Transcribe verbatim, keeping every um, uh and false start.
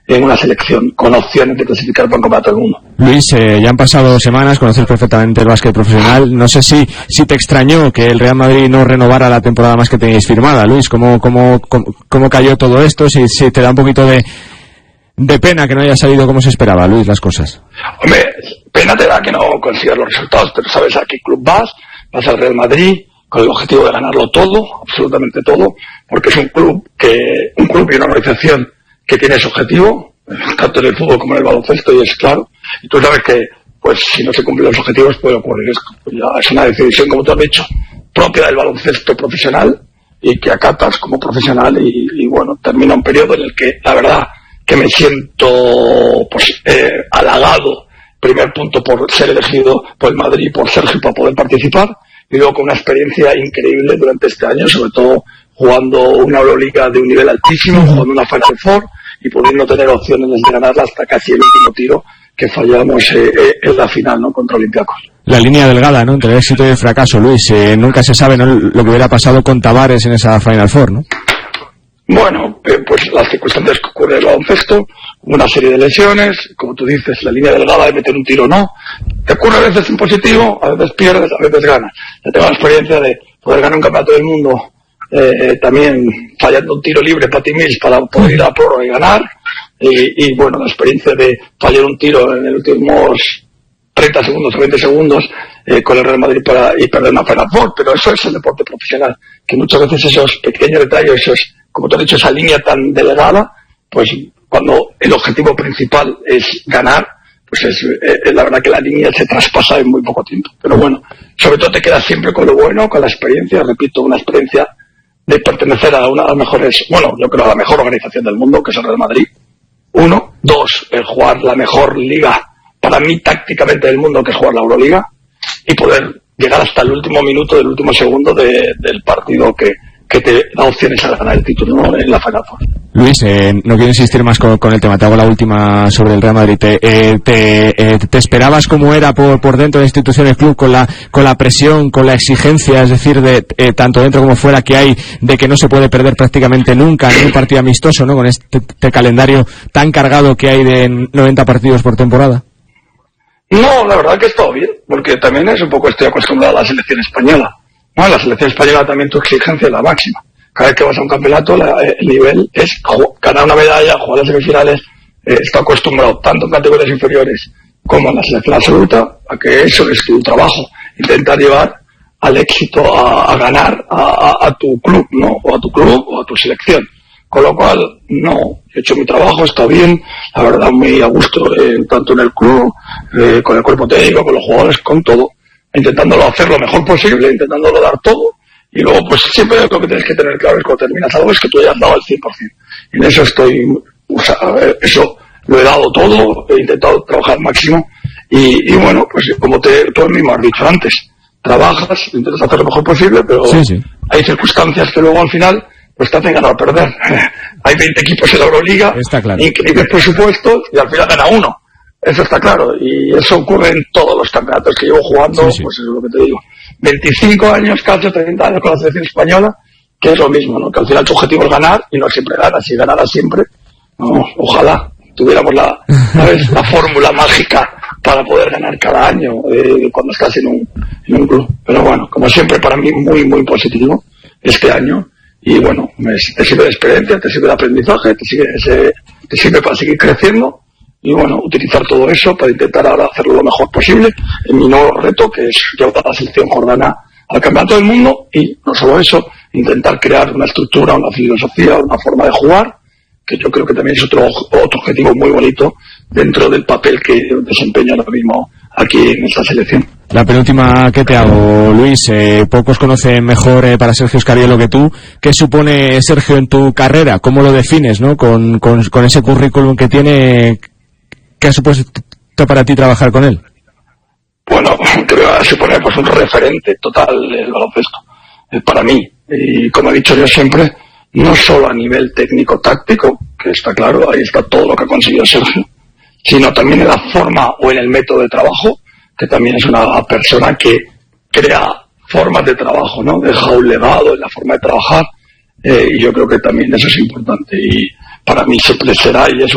en una selección, con opciones de clasificar para un campeonato del mundo. Luis, eh, ya han pasado semanas, conoces perfectamente el básquet profesional. No sé si si te extrañó que el Real Madrid no renovara la temporada más que teníais firmada. Luis, ¿cómo, cómo, cómo, cómo cayó todo esto? Si, si te da un poquito de, de pena que no haya salido como se esperaba, Luis, las cosas. Hombre, pena te da que no consigas los resultados, pero sabes a qué club vas, vas al Real Madrid con el objetivo de ganarlo todo, absolutamente todo, porque es un club que un club y una organización que tiene ese objetivo, tanto en el fútbol como en el baloncesto, y es claro. Y tú sabes que, pues, si no se cumplen los objetivos puede ocurrir esto. Pues ya es una decisión, como tú has dicho, propia del baloncesto profesional y que acatas como profesional y, y bueno, termina un periodo en el que, la verdad, que me siento, pues, eh, halagado, primer punto por ser elegido por el Madrid, por Sergio, para poder participar, y luego con una experiencia increíble durante este año, sobre todo jugando una Euroliga de un nivel altísimo, jugando una Final Four y pudiendo tener opciones de ganarla hasta casi el último tiro que fallamos eh, eh, en la final, ¿no?, contra Olympiacos. La línea delgada, ¿no?, entre el éxito y el fracaso, Luis. Eh, nunca se sabe, ¿no?, lo que hubiera pasado con Tavares en esa Final Four, ¿no? Bueno, eh, pues las circunstancias que ocurren en el baloncesto, una serie de lesiones, como tú dices, la línea delgada de meter un tiro no. Te ocurre a veces en positivo, a veces pierdes, a veces ganas. Ya tengo la experiencia de poder ganar un campeonato del mundo eh, también fallando un tiro libre para ti mismo para poder ir a prórroga y ganar. Y, y bueno, la experiencia de fallar un tiro en los últimos treinta segundos o veinte segundos eh, con el Real Madrid para y perder una Final Four, pero eso es el deporte profesional, que muchas veces esos pequeños detalles, esos, como te he dicho, esa línea tan delgada, pues cuando el objetivo principal es ganar, pues es, es la verdad que la línea se traspasa en muy poco tiempo. Pero bueno, sobre todo te quedas siempre con lo bueno, con la experiencia, repito, una experiencia de pertenecer a una de las mejores, bueno, yo creo a la mejor organización del mundo, que es el Real Madrid. Uno. Dos, el jugar la mejor liga, para mí tácticamente del mundo, que es jugar la Euroliga, y poder llegar hasta el último minuto del último segundo de, del partido que, que te da opciones a ganar el título, ¿no?, en la Final Four. Luis, eh, no quiero insistir más con, con el tema, te hago la última sobre el Real Madrid. ¿Te, eh, te, eh, te esperabas cómo era por, por dentro de la institución del club, con la, con la presión, con la exigencia, es decir, de eh, tanto dentro como fuera que hay, de que no se puede perder prácticamente nunca en un partido amistoso, ¿no?, con este, este calendario tan cargado que hay de noventa partidos por temporada? No, la verdad que es todo bien, porque también es un poco, estoy acostumbrado a la selección española. No, la selección española también tu exigencia es la máxima. Cada vez que vas a un campeonato, la, el nivel es ganar una medalla, jugar las semifinales. Eh, está acostumbrado tanto en categorías inferiores como en la selección absoluta a que eso es tu trabajo, intentar llevar al éxito, a, a ganar a, a, a tu club, ¿no?, o a tu club o a tu selección. Con lo cual, no, he hecho mi trabajo, está bien, la verdad muy a gusto, eh, tanto en el club, eh, con el cuerpo técnico, con los jugadores, con todo, intentándolo hacer lo mejor posible, intentándolo dar todo, y luego pues siempre lo que tienes que tener claro es cuando terminas algo es que tú ya has dado el cien por ciento. Y en eso estoy, o sea, eso lo he dado todo, he intentado trabajar al máximo, y, y bueno, pues como te, tú mismo has dicho antes, trabajas, intentas hacer lo mejor posible, pero sí, sí. Hay circunstancias que luego al final pues te hacen ganar o perder. Hay veinte equipos en la Euroliga, claro, increíbles presupuestos, y al final gana uno. Eso está claro, y eso ocurre en todos los campeonatos que llevo jugando, sí, sí. Pues eso es lo que te digo. veinticinco años, casi treinta años con la selección española, que es lo mismo, ¿no?, que al final tu objetivo es ganar, y no siempre ganas. Si ganaras siempre, no, ojalá tuviéramos la, ¿sabes?, la fórmula mágica para poder ganar cada año, eh, cuando estás en un, en un club. Pero bueno, como siempre, para mí muy, muy positivo este año. Y bueno, me, te sirve de experiencia, te sirve de aprendizaje, te sirve, se, te sirve para seguir creciendo y bueno, utilizar todo eso para intentar ahora hacerlo lo mejor posible en mi nuevo reto, que es llevar a la selección jordana al campeonato del mundo, y no solo eso, intentar crear una estructura, una filosofía, una forma de jugar, que yo creo que también es otro, otro objetivo muy bonito dentro del papel que desempeño ahora mismo aquí en esta selección. La penúltima que te hago, Luis, eh, pocos conocen mejor eh, para Sergio Scariolo que tú. ¿Qué supone Sergio en tu carrera? ¿Cómo lo defines, no? Con, con, con ese currículum que tiene, ¿qué ha supuesto para ti trabajar con él? Bueno, creo que supone pues un referente total del baloncesto, eh, para mí. Y como he dicho yo siempre, no solo a nivel técnico-táctico, que está claro, ahí está todo lo que ha conseguido Sergio, sino también en la forma o en el método de trabajo, que también es una persona que crea formas de trabajo, ¿no? Deja un legado en la forma de trabajar, eh, y yo creo que también eso es importante, y para mí siempre será y es